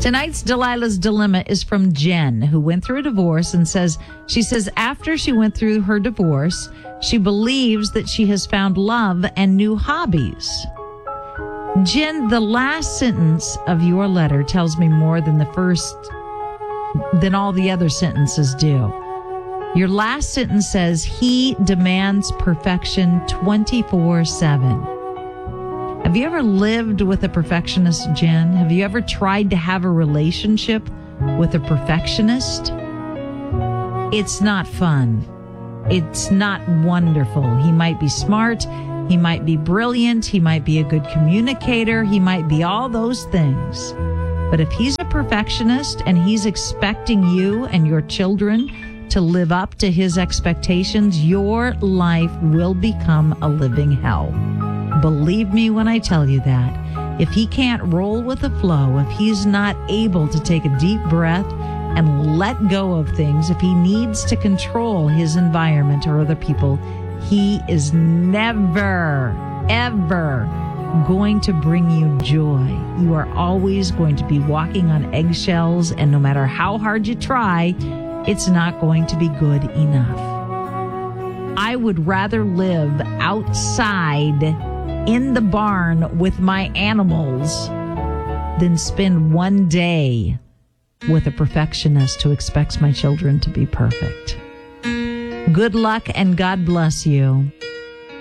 Tonight's Delilah's Dilemma is from Jen, who went through a divorce and she says after she went through her divorce, she believes that she has found love and new hobbies. Jen, the last sentence of your letter tells me more than than all the other sentences do. Your last sentence says, he demands perfection 24/7. Have you ever lived with a perfectionist, Jen? Have you ever tried to have a relationship with a perfectionist? It's not fun. It's not wonderful. He might be smart. He might be brilliant. He might be a good communicator. He might be all those things. But if he's a perfectionist and he's expecting you and your children to live up to his expectations, your life will become a living hell. Believe me when I tell you that. If he can't roll with the flow, if he's not able to take a deep breath and let go of things, if he needs to control his environment or other people, he is never, ever going to bring you joy. You are always going to be walking on eggshells, and no matter how hard you try, it's not going to be good enough. I would rather live outside in the barn with my animals than spend one day with a perfectionist who expects my children to be perfect. Good luck and God bless you.